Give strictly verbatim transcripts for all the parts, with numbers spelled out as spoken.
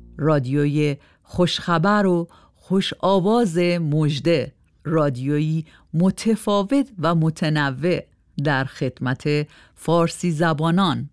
رادیوی خوشخبر و خوش آواز مژده، رادیویی متفاوت و متنوع در خدمت فارسی زبانان.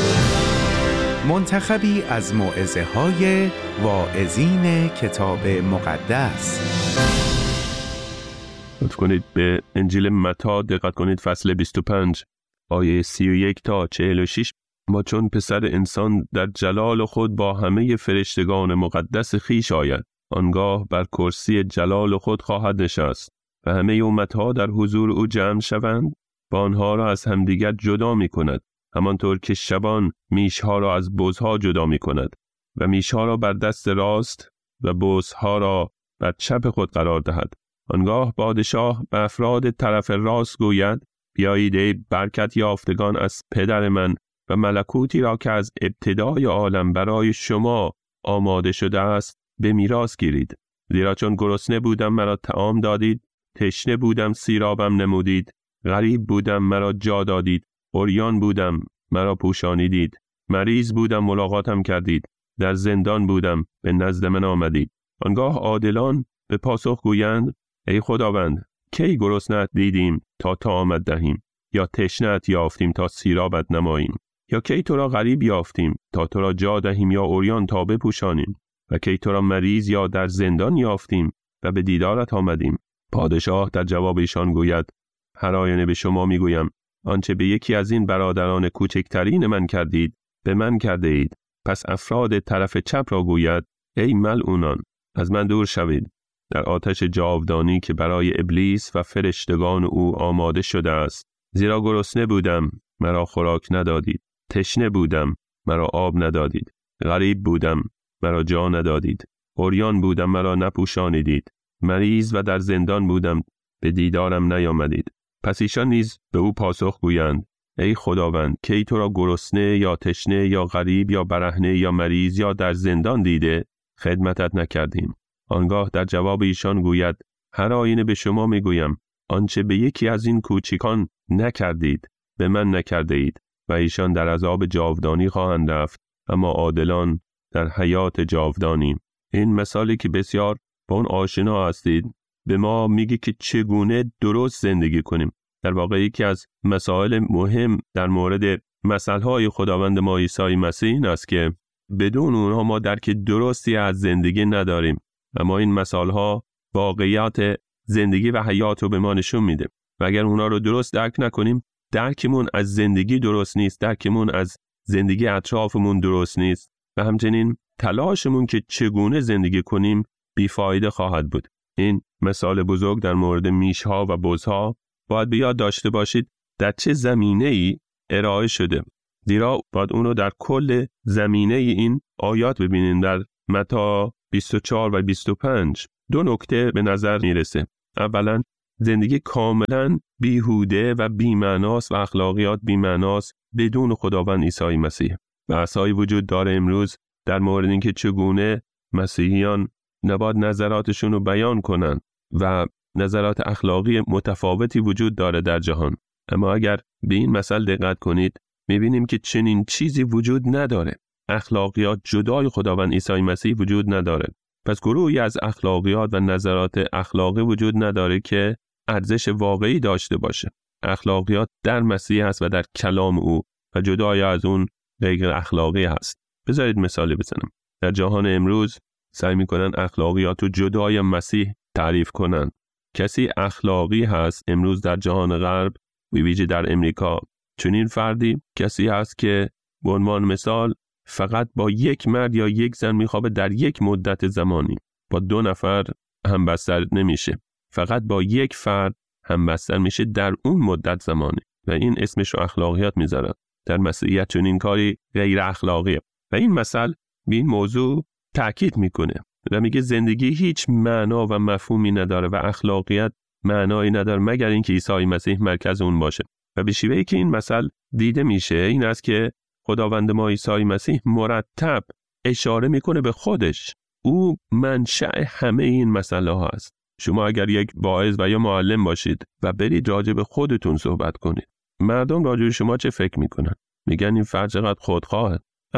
منتخبی از موعظه های واعظین کتاب مقدس. لطف کنید به انجیل متی دقت کنید، فصل بیست و پنج آیه سی و یک تا چهل و شش. ما چون پسر انسان در جلال خود با همه فرشتگان مقدس خویش آید، آنگاه بر کرسی جلال خود خواهد نشست و همه امتها در حضور او جمع شوند و آنها را از همدیگر جدا می کند، همانطور که شبان میشها را از بزها جدا می کند و میشها را بر دست راست و بزها را بر چپ خود قرار دهد. آنگاه پادشاه به افراد طرف راست گوید: بیایید ای برکت یافتگان از پدر من و ملکوتی را که از ابتدای عالم برای شما آماده شده است به میراث گیرید. زیرا چون گرسنه بودم مرا طعام دادید، تشنه بودم سیرابم نمودید، غریب بودم مرا جا دادید، عریان بودم مرا پوشانیدید، مریض بودم ملاقاتم کردید، در زندان بودم به نزد من آمدید. آنگاه عادلان به پاسخ گویند: ای خداوند، کی گرسنه‌ات دیدیم تا طعامت دهیم، یا تشنه‌ات یافتیم تا سیرابت نماییم، یا کی تو را غریب یافتیم تا تو را جا دهیم، یا عریان تا بپوشانیم، و کی تو را مریض یا در زندان یافتیم و به دیدارت آمدیم. پادشاه در جواب ایشان گوید: هر آینه به شما میگویم آنچه به یکی از این برادران کوچکترین من کردید به من کرده اید. پس افراد طرف چپ را گوید: ای ملعونان، از من دور شوید، در آتش جاودانی که برای ابلیس و فرشتگان او آماده شده است. زیرا گرسنه بودم مرا خوراک ندادید، تشنه بودم مرا آب ندادید، غریب بودم مرا جا ندادید، عریان بودم مرا نپوشانیدید، مریض و در زندان بودم به دیدارم نیامدید. پس ایشان نیز به او پاسخ گویند: ای خداوند، کی تو را گرسنه یا تشنه یا غریب یا برهنه یا مریض یا در زندان دیده خدمتت نکردیم؟ آنگاه در جواب ایشان گوید: هر آینه به شما میگویم آنچه به یکی از این کوچکان نکردید به من نکرده اید. و ایشان در عذاب جاودانی خواهند رفت، اما عادلان در حیات جاودانی. این مثالی که بسیار با اون آشنا هستید به ما میگه که چگونه درست زندگی کنیم. در واقع یکی از مسائل مهم در مورد مثلهای خداوند ما عیسی مسیح این است که بدون اونها ما درک درستی از زندگی نداریم. اما این مثالها واقعیات زندگی و حیات رو به ما نشون میده و اگر اونها رو درست درک نکنیم، درکمون از زندگی درست نیست، درکمون از زندگی اطرافمون درست نیست و همچنین تلاشمون که چگونه زندگی کنیم بیفایده خواهد بود. این مثال بزرگ در مورد میشها و بزها باید به یاد داشته باشید در چه زمینه‌ای ارائه شده. زیرا باید اونو در کل زمینه این آیات ببینیم. در متی بیست و چهار و بیست و پنج دو نکته به نظر میرسه. اولا زندگی کاملا بیهوده و بی‌معناست و اخلاقیات بی‌معناست بدون خداوند عیسی مسیح. بحث‌هایی وجود داره امروز در مورد اینکه چگونه مسیحیان نباید نظراتشون رو بیان کنن و نظرات اخلاقی متفاوتی وجود داره در جهان. اما اگر به این مسئله دقت کنید می‌بینیم که چنین چیزی وجود نداره. اخلاقیات جدای خداوند عیسی مسیح وجود نداره. پس گروهی از اخلاقیات و نظرات اخلاقی وجود نداره که ارزش واقعی داشته باشه. اخلاقیات در مسیح هست و در کلام او و جدای از اون غیر اخلاقی هست. بذارید مثالی بزنم. در جهان امروز سعی میکنن اخلاقیات رو جدای مسیح تعریف کنن. کسی اخلاقی هست امروز در جهان غرب و ویژه در امریکا، چنین فردی کسی هست که به عنوان مثال فقط با یک مرد یا یک زن میخوابه در یک مدت زمانی. با دو نفر همبستر نمیشه. فقط با یک فرد همبستر میشه در اون مدت زمانی و این اسمش رو اخلاقیات میذارن. در مسیحیت چنین کاری غیر اخلاقیه و این مثل به این موضوع تأکید میکنه و میگه زندگی هیچ معنا و مفهومی نداره و اخلاقیات معنایی نداره مگر اینکه عیسی مسیح مرکز اون باشه. و به شیوهی که این مثل دیده میشه این است که خداوند ما عیسی مسیح مرتب اشاره میکنه به خودش. او منشأ همه این مسئله ها است. شما اگر یک واعظ و یا معلم باشید و برید راجع به خودتون صحبت کنید، مردم راجع به شما چه فکر میکنن؟ میگن این فرد چقدر خودخواهه. اما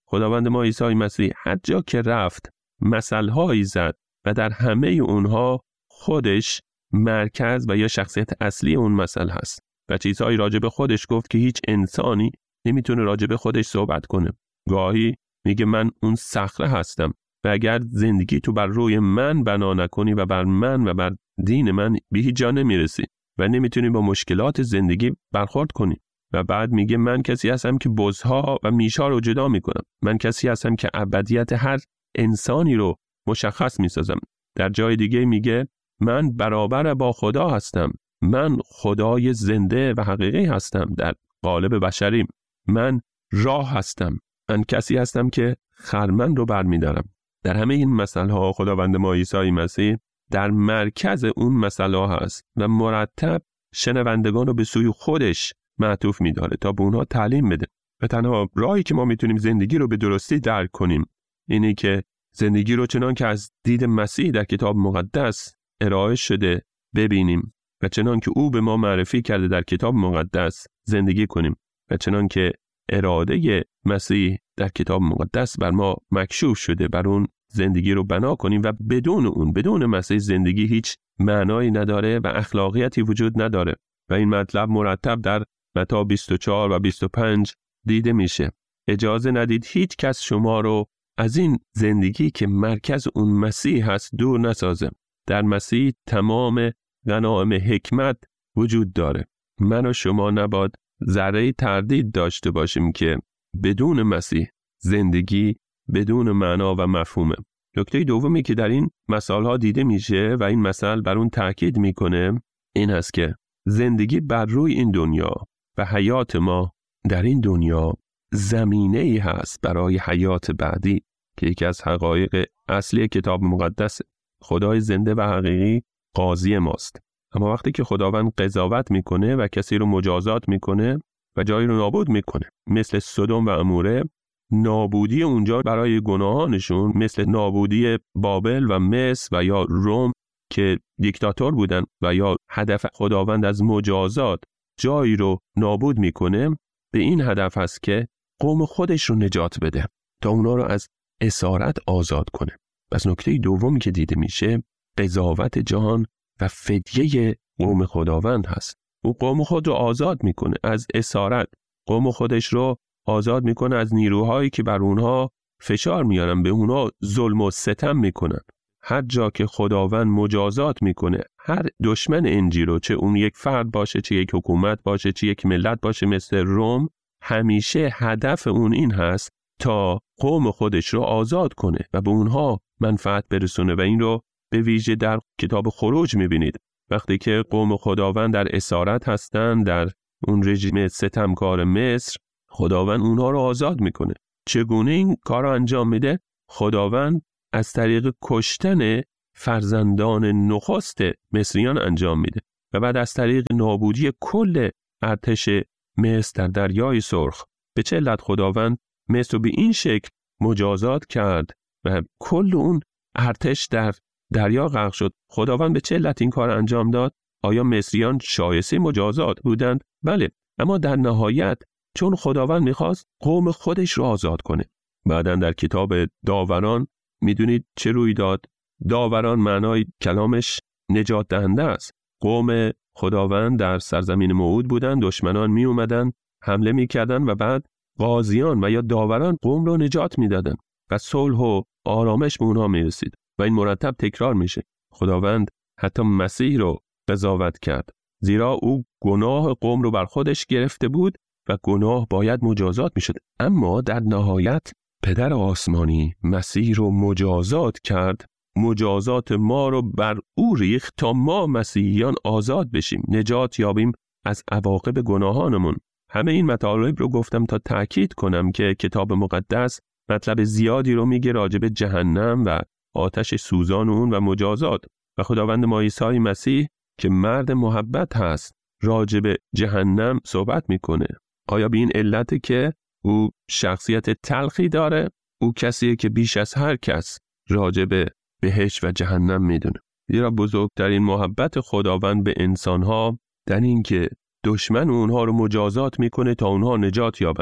خداوند ما عیسی مسیح هر جا که رفت مثل‌هایی زد و در همه اونها خودش مرکز و یا شخصیت اصلی اون مثل هست و چیزهایی راجع به خودش گفت که هیچ انسانی نمیتونه راجع به خودش صحبت کنه. گاهی میگه من اون صخره هستم و اگر زندگی تو بر روی من بنا نکنی و بر من و بر دین من به هیچ جا نمیرسی و نمیتونی با مشکلات زندگی برخورد کنی. و بعد میگه من کسی هستم که بزها و میشا رو جدا میکنم. من کسی هستم که ابدیت هر انسانی رو مشخص میسازم. در جای دیگه میگه من برابر با خدا هستم. من خدای زنده و حقیقی هستم در قالب بشریم. من راه هستم. من کسی هستم که خرمن رو برمیدارم. در همه این مسئله ها خداوند ما عیسی مسیح در مرکز اون مسئله ها هست و مرتب شنوندگان رو به سوی خودش معطوف می‌داره تا به اونها تعلیم بده. و تنها راهی که ما میتونیم زندگی رو به درستی درک کنیم اینه که زندگی رو چنان که از دید مسیح در کتاب مقدس ارائه شده ببینیم و چنان که او به ما معرفی کرده در کتاب مقدس زندگی کنیم و چنان که اراده مسیح در کتاب مقدس بر ما مکشوف شده بر اون زندگی رو بنا کنیم و بدون اون بدون مسیح زندگی هیچ معنایی نداره و اخلاقیاتی وجود نداره. و این مطلب مرتب در متی بیست و چهار و بیست و پنج دیده میشه. اجازه ندید هیچ کس شما رو از این زندگی که مرکز اون مسیح هست دور نسازه. در مسیح تمام غنایم حکمت وجود داره. من و شما نباید ذره تردید داشته باشیم که بدون مسیح زندگی بدون معنا و مفهومه. نکته دومی که در این مثال ها دیده میشه و این مثل بر اون تاکید میکنه این هست که زندگی بر روی این دنیا و حیات ما در این دنیا زمینه‌ای هست برای حیات بعدی که یکی از حقایق اصلی کتاب مقدس. خدای زنده و حقیقی قاضی ماست. اما وقتی که خداوند قضاوت میکنه و کسی رو مجازات میکنه و جایی رو نابود میکنه مثل سدوم و عموره، نابودی اونجا برای گناهانشون مثل نابودی بابل و مصر و یا روم که دیکتاتور بودن و یا هدف خداوند از مجازات جایی رو نابود میکنه به این هدف هست که قوم خودش رو نجات بده تا اونا رو از اسارت آزاد کنه. پس نکته دومی که دیده میشه قضاوت جهان و فدیه قوم خداوند هست. او قوم خود رو آزاد میکنه از اسارت، قوم خودش رو آزاد میکنه از نیروهایی که بر اونها فشار میارن، به اونها ظلم و ستم میکنن. هر جا که خداوند مجازات میکنه هر دشمن انجیل رو، چه اون یک فرد باشه، چه یک حکومت باشه، چه یک ملت باشه مثل روم، همیشه هدف اون این هست تا قوم خودش رو آزاد کنه و به اونها منفعت برسونه. و این رو به ویژه در کتاب خروج میبینید وقتی که قوم خداوند در اسارت هستن در اون رژیم ستمکار مصر، خداوند اونها رو آزاد میکنه. چگونه این کار رو انجام میده؟ خداوند از طریق کشتن فرزندان نخست مصریان انجام میده و بعد از طریق نابودی کل ارتش مصر در دریای سرخ. به چه علت خداوند مصر رو به این شکل مجازات کرد و کل اون ارتش در دریا غرق شد؟ خداوند به چه علت این کار انجام داد؟ آیا مصریان شایسته مجازات بودند؟ بله، اما در نهایت چون خداوند میخواست قوم خودش رو آزاد کنه. بعداً در کتاب داوران میدونید چه روی داد؟ داوران معنای کلامش نجات دهنده است. قوم خداوند در سرزمین موعود بودن، دشمنان می اومدن حمله میکردن و بعد قاضیان و یا داوران قوم رو نجات میدادن و صلح و آرامش به اونها میرسید و این مرتب تکرار میشه. خداوند حتی مسیح رو قضاوت کرد زیرا او گناه قوم رو بر خودش گرفته بود و گناه باید مجازات میشد. اما در نهایت پدر آسمانی مسیح رو مجازات کرد، مجازات ما رو بر او ریخت تا ما مسیحیان آزاد بشیم، نجات یابیم از عواقب گناهانمون. همه این مطالب رو گفتم تا تأکید کنم که کتاب مقدس مطلب زیادی رو میگه راجع به جهنم و آتش سوزان اون و مجازات و خداوند ما عیسی مسیح که مرد محبت هست راجع به جهنم صحبت میکنه. آیا به این علت که او شخصیت تلخی داره؟ او کسیه که بیش از هر کس راجع به بهشت و جهنم میدونه. زیرا بزرگترین محبت خداوند به انسانها در این که دشمن اونها رو مجازات میکنه تا اونها نجات یابن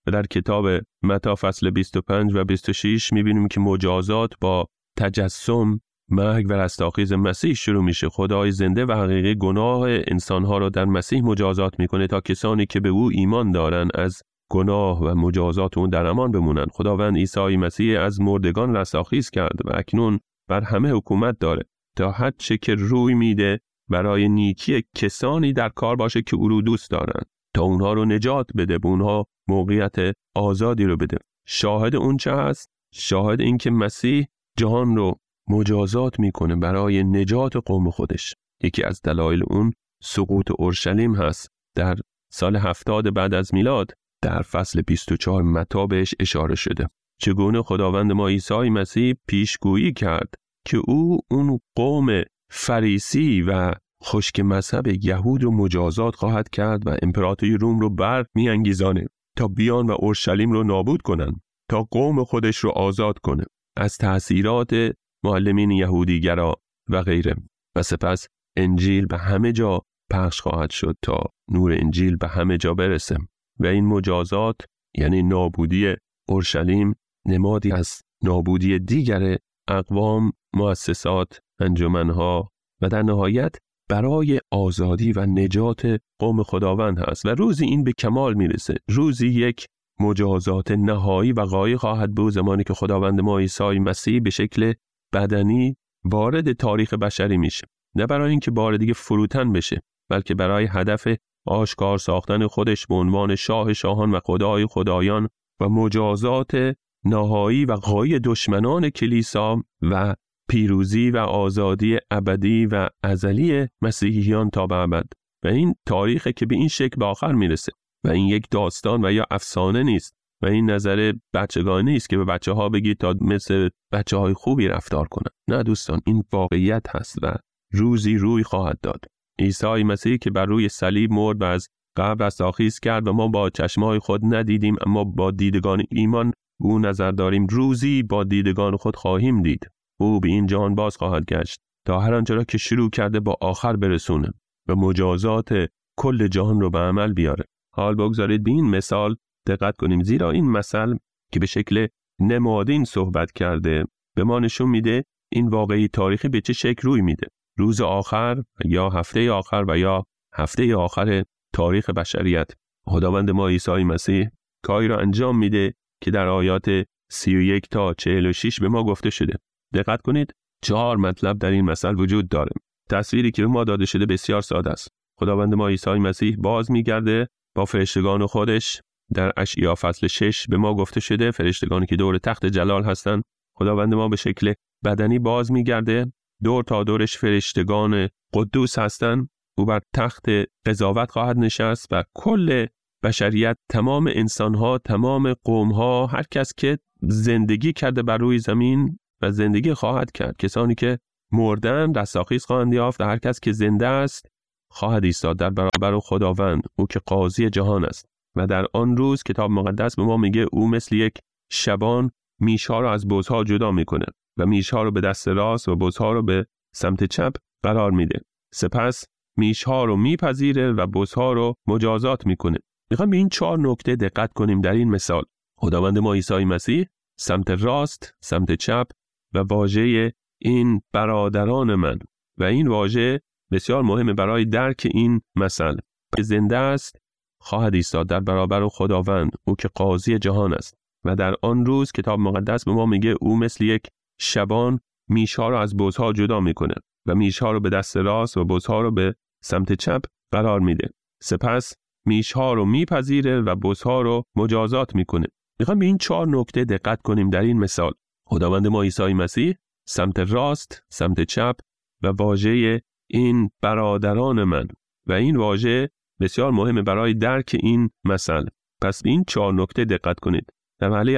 و در کتاب متی فصل بیست و پنج و بیست و شش می‌بینیم که مجازات با تجسم، مرگ و رستاخیز مسیح شروع میشه. خدای زنده و حقیقی گناه انسانها را در مسیح مجازات میکنه تا کسانی که به او ایمان دارن از گناه و مجازات اون در امان بمونن. خداوند عیسی مسیح از مردگان رستاخیز کرد و اکنون بر همه حکومت داره تا هر چه که روی میده برای نیکی کسانی در کار باشه که او رو دوست دارن، تا اونها رو نجات بده، به اونها موقعیت آزادی رو بده. شاهد اون چه هست؟ شاهد این که مسیح جهان رو مجازات میکنه برای نجات قوم خودش. یکی از دلایل اون سقوط اورشلیم هست. در سال هفتاد بعد از میلاد در فصل بیست و چهار متی بهش اشاره شده. چگونه خداوند ما عیسی مسیح پیشگویی کرد که او اون قوم فریسی و خشک مذهب یهود رو مجازات خواهد کرد و امپراتوری روم رو بر میانگیزانه تا بیان و اورشلیم رو نابود کنن، تا قوم خودش رو آزاد کنه از تأثیرات معلمین یهودیگرا و غیره. و سپس انجیل به همه جا پخش خواهد شد تا نور انجیل به همه جا برسه. و این مجازات یعنی نابودی اورشلیم نمادی از نابودی دیگر اقوام، مؤسسات، انجمنها و در نهایت برای آزادی و نجات قوم خداوند هست. و روزی این به کمال میرسه. روزی یک مجازات نهایی و غایی خواهد بود، زمانی که خداوند ما عیسی مسیح به شکل بدنی وارد تاریخ بشری میشه، نه برای اینکه بار دیگه فروتن بشه، بلکه برای هدف آشکار ساختن خودش به عنوان شاه شاهان و خدای خدایان و مجازات نهایی و غایی دشمنان کلیسا و پیروزی و آزادی ابدی و ازلی مسیحیان تا به ابد. و این تاریخی که به این شکل به آخر میرسه و این یک داستان و یا افسانه نیست و این نظر بچگانه نیست که به بچه ها بگید تا مثل بچه های خوبی رفتار کنن. نه دوستان، این واقعیت هست و روزی روی خواهد داد. عیسی مسیح که بر روی صلیب مرد و از قبر رستاخیز کرد و ما با چشمای خود ندیدیم، اما با دیدگان ایمان او نظر داریم روزی با دیدگان خود خواهیم دید. او به این جهان باز خواهد گشت تا هر آنچه را که شروع کرده با آخر برسونه و مجازات کل جهان رو به عمل بیاره. حال بگذارید به این مثال دقت کنیم، زیرا این مثل که به شکل نمادین صحبت کرده به ما نشون میده این واقعی تاریخی به چه شکل روی میده. روز آخر یا هفته آخر و یا هفته آخر تاریخ بشریت، خداوند ما عیسی مسیح کاری را انجام میده که در آیات سی و یک تا چهل و شش به ما گفته شده. دقت کنید، چهار مطلب در این مثل وجود داره. تصویری که به ما داده شده بسیار ساده است. خداوند ما عیسی مسیح باز میگرده با فرشتگان خودش. در اشعیا فصل شش به ما گفته شده فرشتگانی که دور تخت جلال هستند، خداوند ما به شکل بدنی باز میگرده، دور تا دورش فرشتگان قدوس هستند. او بر تخت قضاوت خواهد نشست و کل بشریت، تمام انسانها، تمام قومها، هر کس که زندگی کرده بر روی زمین و زندگی خواهد کرد، کسانی که مردن رستاخیز خواهند یافت و هر کس که زنده است خواهد ایستاد در برابر خداوند، او که قاضی جهان است. و در آن روز کتاب مقدس به ما میگه او مثل یک شبان میشها رو از بزها جدا میکنه و میشها رو به دست راست و بزها رو به سمت چپ قرار میده. سپس میشها رو میپذیره و بزها رو مجازات میکنه. میخوام به این چهار نکته دقت کنیم در این مثال. خداوند ما عیسی مسیح سمت راست، سمت چپ و واژه این برادران من، و این واژه بسیار مهمه برای درک این مثل. زنده است خواهد ایستاد در برابر خداوند، او که قاضی جهان است. و در آن روز کتاب مقدس به ما میگه او مثل یک شبان میشها رو از بزها جدا میکنه و میشها رو به دست راست و بزها رو به سمت چپ قرار میده. سپس میشها رو میپذیره و بزها رو مجازات میکنه. میخوام به این چهار نکته دقت کنیم در این مثال. خداوند ما عیسی مسیح سمت راست، سمت چپ و واژه این برادران من، و این واژه بسیار مهمه برای درک این مثل. پس این چهار نکته دقت کنید. در محله